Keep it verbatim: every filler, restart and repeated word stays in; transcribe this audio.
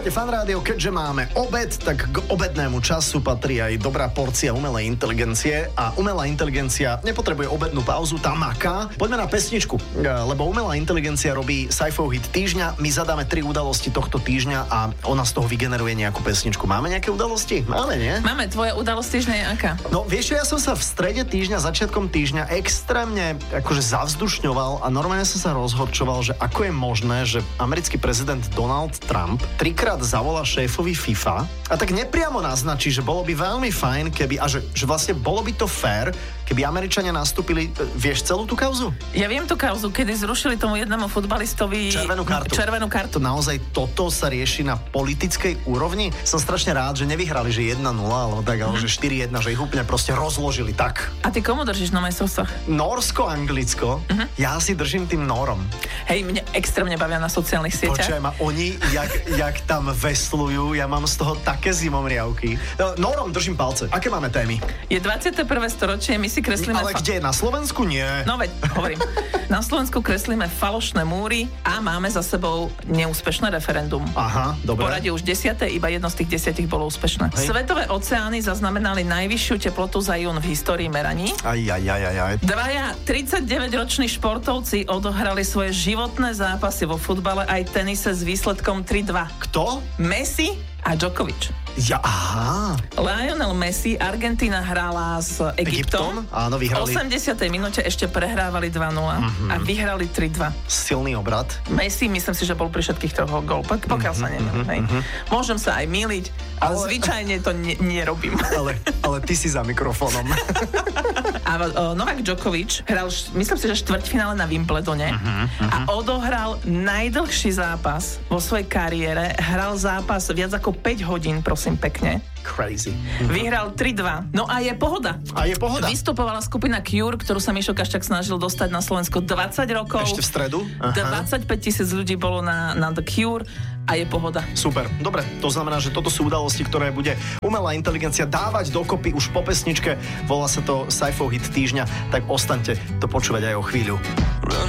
Počúvate Fan Rádio, keďže máme obed, tak k obednému času patrí aj dobrá porcia umelej inteligencie a umelá inteligencia nepotrebuje obednú pauzu, tá maká. Poďme na pesničku, lebo umelá inteligencia robí sci-fi hit týždňa, my zadáme tri udalosti tohto týždňa a ona z toho vygeneruje nejakú pesničku. Máme nejaké udalosti? Máme, nie? Máme, tvoja udalosť týždňa je aká? No vieš čo, ja som sa v strede týždňa, začiatkom týždňa extrémne akože zavzdušňoval a normálne som sa rozhorčoval, že ako je možné, že americký prezident Donald Trump trikrát zavolá šéfovi FIFA a tak nepriamo naznačí, že bolo by veľmi fajn, keby, a že, že vlastne bolo by to fér, keby Američania nastúpili, vieš celú tú kauzu? Ja viem tú kauzu, kedy zrušili tomu jednému futbalistovi červenú kartu. Červenú kartu. To naozaj toto sa rieši na politickej úrovni. Som strašne rád, že nevyhrali, že jedna nula, alebo tak, ale že štyri jedna, že ich úplne proste rozložili tak. A ty komu držíš na majstrovstvách? Norsko, Anglicko. Uh-huh. Ja si držím tým Norom. Hej, mne extrémne bavia na sociálnych sieťach. Počkaj ma, oni, jak, jak tam veslujú, ja mám z toho také zimomriavky. Norom držím palce. Aké máme témy? Je dvadsiate prvé storočie, my si kreslíme... Ale fa- kde? Na Slovensku? Nie. No veď, hovorím. Na Slovensku kreslíme falošné múry a máme za sebou neúspešné referendum. Aha, dobre. V poradí už desiate, iba jedno z tých desiatich bolo úspešné. Hej. Svetové oceány zaznamenali najvyššiu teplotu za jún v histórii meraní. Aj, aj, aj, aj, aj. Dvaja tridsaťdeväťroční športovci odohrali svoje životné zápasy vo futbale aj tenise s výsledkom tri dva. Kto? Messi a Djokovic. Ja, aha. Lionel Messi, Argentína hrala s Egyptom. Egyptom? Áno, vyhrali. V osemdesiatej minúte ešte prehrávali dva nula mm-hmm. a vyhrali tri dva. Silný obrad. Messi, myslím si, že bol pri všetkých toho gól, pokiaľ mm-hmm, sa neviem. Mm-hmm. Môžem sa aj myliť, ale, ale... zvyčajne to ne- nerobím. Ale, ale ty si za mikrofónom. A o, Novak Djokovic hral, myslím si, že štvrťfinále na Wimbledone uh-huh, uh-huh. a odohral najdlhší zápas vo svojej kariére. Hral zápas viac ako päť hodín, prosím pekne. Crazy. Vyhral tri dva. No a je pohoda. A je pohoda. Vystupovala skupina Cure, ktorú sa Mišo Kaščák snažil dostať na Slovensko dvadsať rokov. Ešte v stredu? Aha. dvadsaťpäť tisíc ľudí bolo na, na The Cure a je pohoda. Super. Dobre, to znamená, že toto sú udalosti, ktoré bude umelá inteligencia dávať dokopy už po pesničke. Volá sa to sci-fi hit týždňa, tak ostaňte to počúvať aj o chvíľu.